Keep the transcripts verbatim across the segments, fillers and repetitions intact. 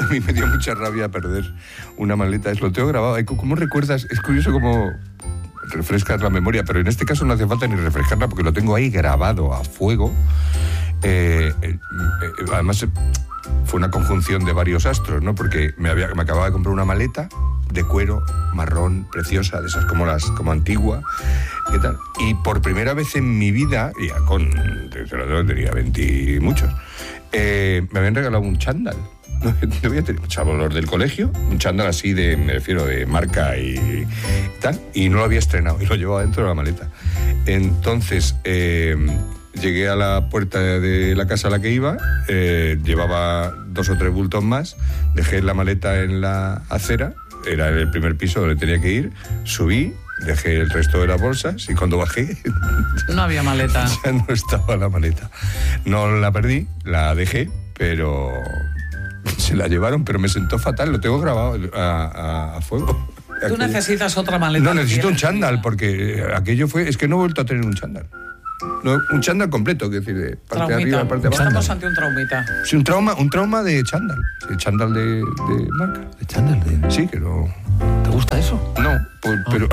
mí me dio mucha rabia perder una maleta. Es lo tengo grabado. ¿Cómo recuerdas? Es curioso cómo refrescas la memoria, pero en este caso no hace falta ni refrescarla porque lo tengo ahí grabado a fuego. Eh, eh, eh, además, fue una conjunción de varios astros, ¿no? Porque me, había, me acababa de comprar una maleta de cuero marrón, preciosa, de esas como las como antigua, ¿qué tal? Y por primera vez en mi vida, ya con, tenía veinte y muchos, eh, me habían regalado un chándal. No, no voy a tener, chavo, los del colegio, un chándal así de, me refiero, de marca y tal, y no lo había estrenado, y lo llevaba dentro de la maleta. Entonces, eh, llegué a la puerta de la casa a la que iba, eh, llevaba dos o tres bultos más, dejé la maleta en la acera, era el primer piso donde tenía que ir, subí, dejé el resto de las bolsas y cuando bajé... No había maleta. Ya no estaba la maleta. No la perdí, la dejé, pero... Se la llevaron, pero me sentó fatal, lo tengo grabado a, a, a fuego. Tú necesitas otra maleta. No, necesito un chándal, porque aquello fue... Es que no he vuelto a tener un chándal. No, un chándal completo, es decir, de parte traumita. de arriba, parte de abajo. Estamos ante un traumita. Sí, un trauma, un trauma de chándal. El chándal de, de marca. ¿De chándal? De... Sí, que no... ¿Te gusta eso? No, pues, Ah. pero...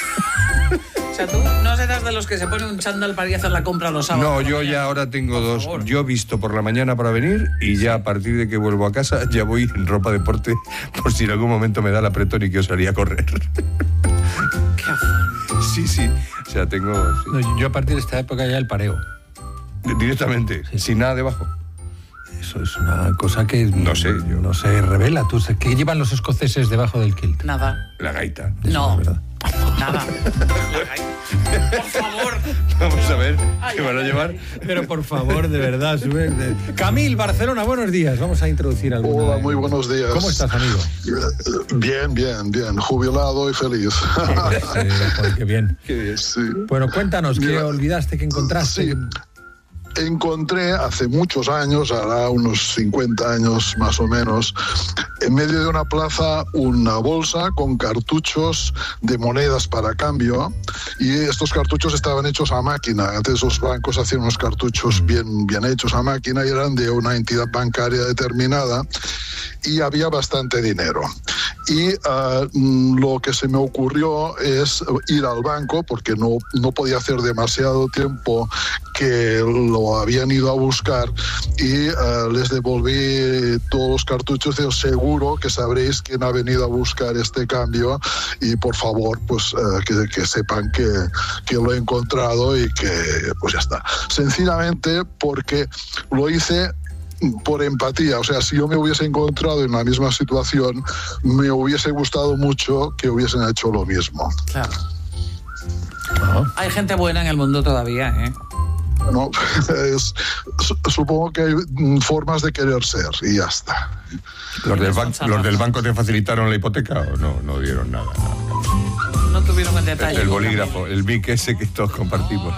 O sea, tú no serás de los que se pone un chándal para ir a hacer la compra los sábados. No, yo ya ahora tengo dos. favor. Yo he visto por la mañana para venir y ya a partir de que vuelvo a casa ya voy en ropa deporte por si en algún momento me da el apretón y quiero salir a correr. Qué afán. Sí, sí. O sea, tengo... sí. No, yo a partir de esta época ya el pareo. Directamente, Sí. sin nada debajo. Eso es una cosa que No sé, yo- no se revela. ¿Tú sabes qué llevan los escoceses debajo del kilt? Nada. La gaita. Eso No. es verdad. Nada. Por favor. Vamos a ver Ay, qué van a ay, llevar. Pero por favor, de verdad, sube. de- Camil, Barcelona, buenos días. Vamos a introducir alguna. Hola, muy buenos días. ¿Cómo estás, amigo? Bien, bien, bien. Jubilado y feliz. Eh, joder, qué bien. Qué bien. Sí. Bueno, cuéntanos, ¿qué Mira, olvidaste, que encontraste? sí. Encontré hace muchos años, hará unos cincuenta años más o menos, en medio de una plaza una bolsa con cartuchos de monedas para cambio, y estos cartuchos estaban hechos a máquina. Antes los bancos hacían unos cartuchos bien, bien hechos a máquina y eran de una entidad bancaria determinada, y había bastante dinero. Y uh, lo que se me ocurrió es ir al banco, porque no, no podía hacer demasiado tiempo que lo habían ido a buscar, y uh, les devolví todos los cartuchos. Digo, seguro que sabréis quién ha venido a buscar este cambio, y por favor, pues uh, que, que sepan que, que lo he encontrado y que pues ya está. Sencillamente porque lo hice por empatía. O sea, si yo me hubiese encontrado en la misma situación, me hubiese gustado mucho que hubiesen hecho lo mismo. Claro. Ah. Hay gente buena en el mundo todavía, ¿eh? ¿No? Es, su- supongo que hay mm, formas de querer ser y ya está. ¿Los del, ban- ¿Los del banco te facilitaron la hipoteca o no? No dieron nada. No tuvieron el detalle. El bolígrafo, el B I C ese que todos compartimos.